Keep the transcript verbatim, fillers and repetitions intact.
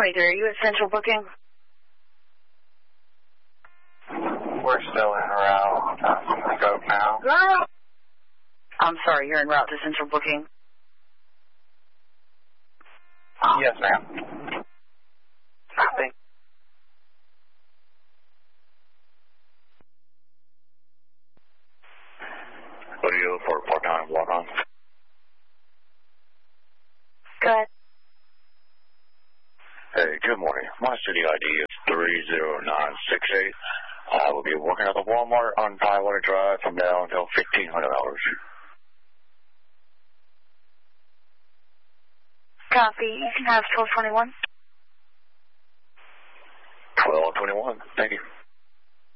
twenty-three, are you at Central Booking? We're still en route. Uh, go now. I'm sorry, you're en route to Central Booking. Yes, ma'am. Copy. What do you look for? Park on and walk on? Go ahead. Hey, good morning. My city I D is three zero nine six eight. I will be working at the Walmart on Tidewater Drive from now until fifteen hundred hours. Copy. You can have twelve twenty-one. twelve twenty-one. Thank you.